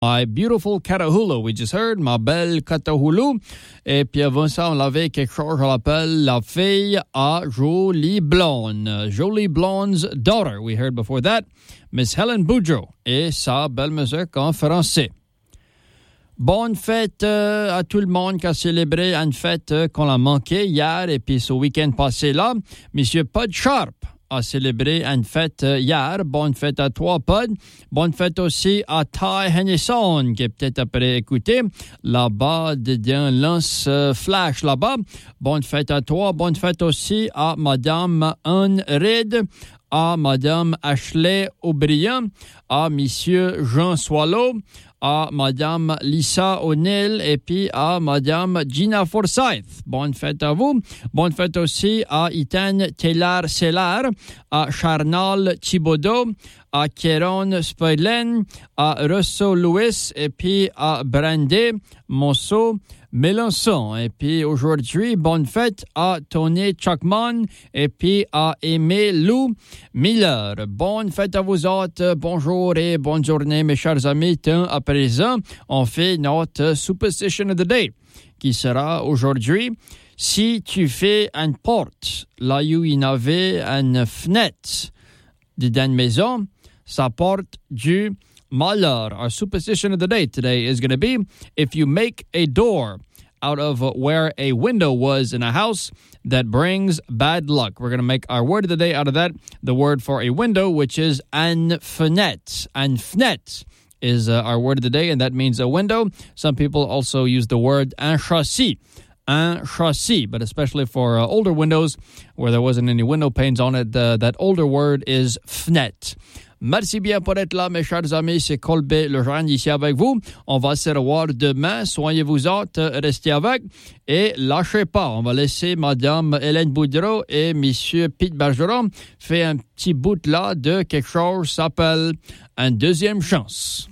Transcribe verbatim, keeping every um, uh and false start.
My Beautiful Catahoula, we just heard, Ma Belle Catahoula. Et puis avant ça, on avait quelque chose qu'on appelle La Fille à Jolie Blonde. Jolie Blonde's Daughter, we heard before that. Miss Helen Boudreau et sa belle musique en français. Bonne fête euh, à tout le monde qui a célébré une fête euh, qu'on a manqué hier et puis ce week-end passé là. Monsieur Pod Sharp a célébré une fête hier. Bonne fête à toi, Pod. Bonne fête aussi à Ty Hennison, qui est peut-être après écouter. Là-bas, d'un lance flash là-bas. Bonne fête à toi. Bonne fête aussi à Madame Anne Reid, à Madame Ashley O'Brien, à Monsieur Jean Swallow, à Madame Lisa O'Neill et puis à Madame Gina Forsyth. Bonne fête à vous. Bonne fête aussi à Ethan Taylor-Sellar, à Charnal Thibodeau, à Kéron Spoidlen, à Russell Lewis et puis à Brandy Monceau Mélenchon. Et puis aujourd'hui, bonne fête à Tony Chuckman et puis à Aimé Lou Miller. Bonne fête à vous autres. Bonjour et bonne journée, mes chers amis. Tant à présent, on fait notre Superstition of the Day qui sera aujourd'hui. Si tu fais une porte là où il y avait une fenêtre dedans une maison, ça porte du malheur. Our superstition of the day today is going to be, if you make a door out of where a window was in a house, that brings bad luck. We're going to make our word of the day out of that, the word for a window, which is une fenêtre. Une fenêtre is uh, our word of the day, and that means a window. Some people also use the word un châssis. Un châssis, but especially for uh, older windows where there wasn't any window panes on it, uh, that older word is fenêtre. Merci bien pour être là, mes chers amis. C'est Colbert Lejeune ici avec vous. On va se revoir demain. Soignez-vous autres, restez avec et lâchez pas. On va laisser Madame Hélène Boudreau et Monsieur Pete Bergeron faire un petit bout là de quelque chose qui s'appelle une deuxième chance.